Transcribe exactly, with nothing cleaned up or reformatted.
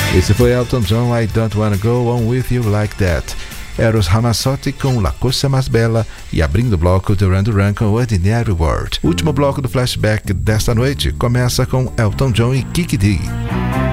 Esse foi Elton John, I Don't Wanna Go On With You Like That. Eros Ramazzotti com La Cosa Más Bella e abrindo o bloco Duran Duran com Ordinary World. O último bloco do flashback desta noite começa com Elton John e Kiki Dee.